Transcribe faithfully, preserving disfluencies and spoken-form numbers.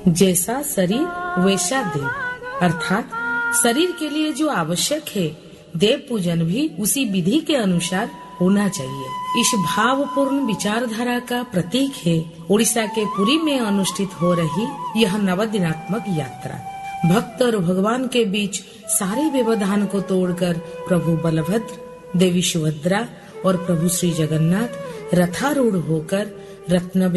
जैसा शरीर वैसा देव, अर्थात शरीर के लिए जो आवश्यक है देव पूजन भी उसी विधि के अनुसार होना चाहिए। इस भावपूर्ण विचारधारा का प्रतीक है उड़ीसा के पुरी में अनुष्ठित हो रही यह नवदिनात्मक यात्रा। भक्त और भगवान के बीच सारे व्यवधान को तोड़कर प्रभु बलभद्र, देवी सुभद्रा और प्रभु श्री जगन्नाथ रथारूढ़ होकर रत्न